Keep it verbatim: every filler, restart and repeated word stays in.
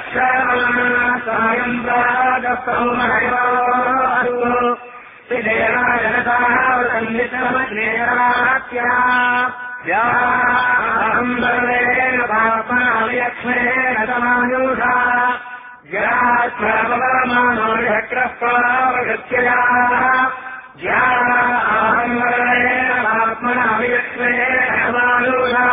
सायम् प्रागस्तौमहैवास्तु विजयाजनतावसन्नितमग्नेयात्या याहम्बरेण पापनालक्ष्मेण समायुषा ज्यात्मपरमानो चक्रस्वावगत्यया ज्या आहम्बर